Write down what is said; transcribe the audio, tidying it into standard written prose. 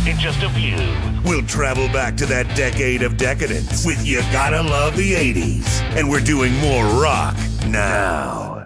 in just a few. We'll travel back to that decade of decadence with You Gotta Love the 80s. And we're doing more rock now.